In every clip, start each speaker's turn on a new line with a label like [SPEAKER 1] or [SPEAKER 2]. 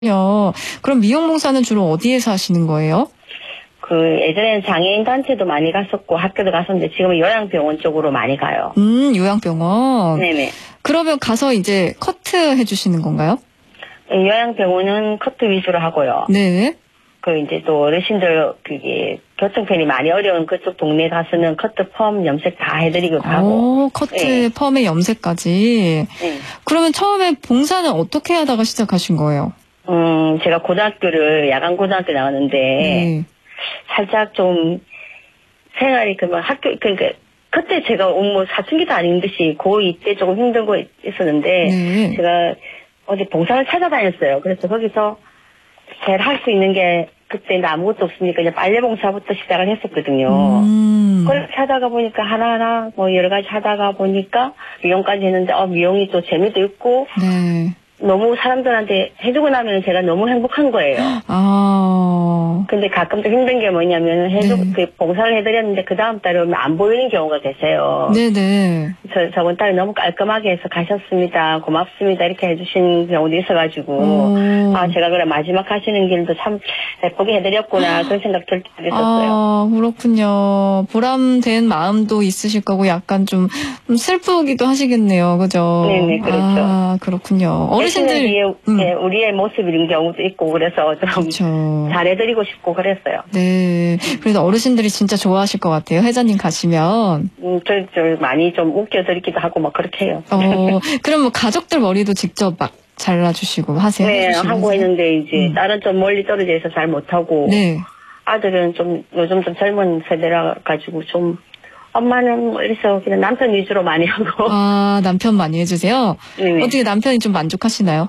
[SPEAKER 1] 그럼 미용봉사는 주로 어디에서 하시는 거예요?
[SPEAKER 2] 예전에는 장애인 단체도 많이 갔었고 학교도 갔었는데 지금은 요양병원 쪽으로 많이 가요.
[SPEAKER 1] 요양병원.
[SPEAKER 2] 네네.
[SPEAKER 1] 그러면 가서 이제 커트 해주시는 건가요?
[SPEAKER 2] 요양병원은 커트 위주로 하고요.
[SPEAKER 1] 네.
[SPEAKER 2] 이제 또 어르신들 교통편이 많이 어려운 그쪽 동네 가서는 커트, 펌, 염색 다 해드리고 가고.
[SPEAKER 1] 커트,
[SPEAKER 2] 네.
[SPEAKER 1] 펌에 염색까지.
[SPEAKER 2] 네.
[SPEAKER 1] 그러면 처음에 봉사는 어떻게 하다가 시작하신 거예요?
[SPEAKER 2] 제가 고등학교를 야간 고등학교 나왔는데
[SPEAKER 1] 네.
[SPEAKER 2] 살짝 좀 생활이 그때 제가 사춘기도 아닌 듯이 고2 때 조금 힘들고 있었는데
[SPEAKER 1] 네.
[SPEAKER 2] 제가 어디 봉사를 찾아다녔어요. 그래서 거기서 제가 할 수 있는 게 그때는 아무것도 없으니까 그냥 빨래봉사부터 시작을 했었거든요. 그렇게 하다가 보니까 하나하나 여러 가지 하다가 보니까 미용까지 했는데 미용이 또 재미도 있고
[SPEAKER 1] 네.
[SPEAKER 2] 너무 사람들한테 해주고 나면 제가 너무 행복한 거예요. 근데 가끔 또 힘든 게 뭐냐면 봉사를 해드렸는데 그 다음 달에 오면 안 보이는 경우가 되세요.
[SPEAKER 1] 네네.
[SPEAKER 2] 저번 달에 너무 깔끔하게 해서 가셨습니다. 고맙습니다. 이렇게 해주신 경우도 있어가지고 제가 그래 마지막 하시는 길도 참 예쁘게 해드렸구나 그런 생각 들 때도 있었어요.
[SPEAKER 1] 그렇군요. 보람된 마음도 있으실 거고 약간 좀 슬프기도 하시겠네요. 그죠?
[SPEAKER 2] 네네, 그렇죠.
[SPEAKER 1] 그렇군요. 어르신들
[SPEAKER 2] 우리의 모습인 경우도 있고 그래서 좀
[SPEAKER 1] 그렇죠.
[SPEAKER 2] 잘해드리고 싶고 그랬어요.
[SPEAKER 1] 네. 그래서 어르신들이 진짜 좋아하실 것 같아요. 회장님 가시면.
[SPEAKER 2] 저 많이 좀 웃겨드리기도 하고 막 그렇게 해요.
[SPEAKER 1] 그럼 가족들 머리도 직접 막 잘라주시고 하세요?
[SPEAKER 2] 네, 하고 했는데 이제 딸은 좀 멀리 떨어져 있어서 잘 못하고
[SPEAKER 1] 네.
[SPEAKER 2] 아들은 요즘 좀 젊은 세대라 가지고 좀 엄마는 이래서 그냥 남편 위주로 많이 하고.
[SPEAKER 1] 남편 많이 해주세요?
[SPEAKER 2] 네네.
[SPEAKER 1] 어떻게 남편이 좀 만족하시나요?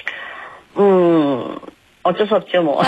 [SPEAKER 2] 어쩔 수 없죠, 뭐.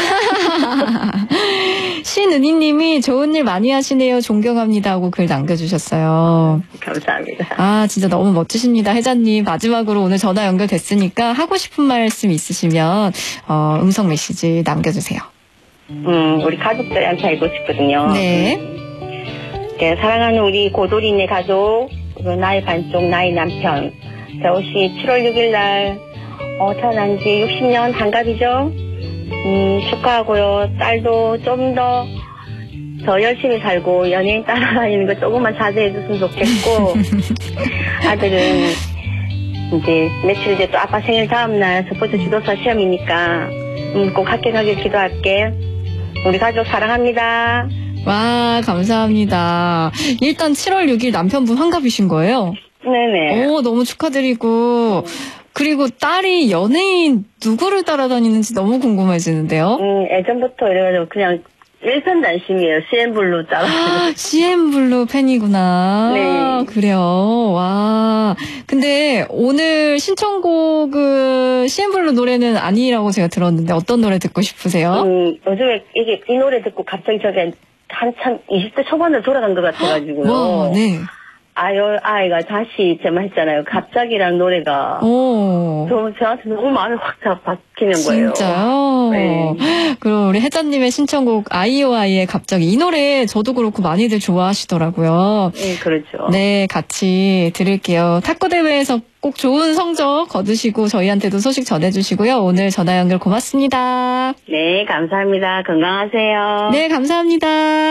[SPEAKER 1] 신은희님이 좋은 일 많이 하시네요. 존경합니다 하고 글 남겨주셨어요.
[SPEAKER 2] 감사합니다.
[SPEAKER 1] 진짜 너무 멋지십니다. 회장님. 마지막으로 오늘 전화 연결됐으니까 하고 싶은 말씀 있으시면 음성 메시지 남겨주세요.
[SPEAKER 2] 우리 가족들한테 알고 싶거든요.
[SPEAKER 1] 네.
[SPEAKER 2] 네, 사랑하는 우리 고도리네 가족, 그리고 나의 반쪽, 나의 남편. 겨우씨 7월 6일 날 태어난 지 60년 한갑이죠. 축하하고요. 딸도 좀 더 열심히 살고 연예인 따라다니는 거 조금만 자제해 줬으면 좋겠고 아들은 이제 며칠 뒤에 또 아빠 생일 다음날 스포츠 지도사 시험이니까 꼭 학교 가길 기도할게. 우리 가족 사랑합니다.
[SPEAKER 1] 와, 감사합니다. 일단 7월 6일 남편분 환갑이신 거예요?
[SPEAKER 2] 네네.
[SPEAKER 1] 너무 축하드리고 그리고 딸이 연예인 누구를 따라다니는지 너무 궁금해지는데요.
[SPEAKER 2] 예전부터 이래가지고 그냥 일편단심이에요. CN블루 따라다니고.
[SPEAKER 1] CN블루 팬이구나.
[SPEAKER 2] 네.
[SPEAKER 1] 그래요. 와. 근데 오늘 신청곡은 CN블루 노래는 아니라고 제가 들었는데 어떤 노래 듣고 싶으세요?
[SPEAKER 2] 요즘에 이 노래 듣고 갑자기 저게 한참 20대 초반으로 돌아간 것 같아가지고요.
[SPEAKER 1] 와, 네.
[SPEAKER 2] 아이가 다시 제가 했잖아요. 갑자기라는 노래가 저한테 너무 마음이 확 박히는 거예요.
[SPEAKER 1] 진짜요?
[SPEAKER 2] 네.
[SPEAKER 1] 그럼 우리 혜자님의 신청곡 아이오아이의 갑자기 이 노래 저도 그렇고 많이들 좋아하시더라고요.
[SPEAKER 2] 네, 그렇죠.
[SPEAKER 1] 네, 같이 들을게요. 탁구 대회에서 꼭 좋은 성적 거두시고 저희한테도 소식 전해주시고요. 오늘 전화 연결 고맙습니다.
[SPEAKER 2] 네, 감사합니다. 건강하세요.
[SPEAKER 1] 네, 감사합니다.